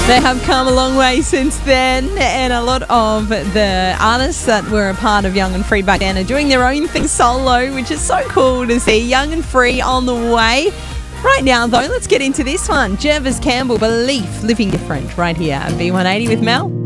They have come a long way since then, and a lot of the artists that were a part of Young and Free back then are doing their own thing solo, which is so cool to see. Young and Free on the way. Right now, though, let's get into this one. Jervis Campbell, Belief, Living Different, right here at B180 with Mel.